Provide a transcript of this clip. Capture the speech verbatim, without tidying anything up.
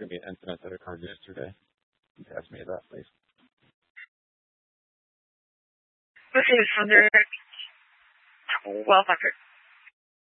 going to be an incident that occurred yesterday. You can ask me that, please. This is under twelve hundred.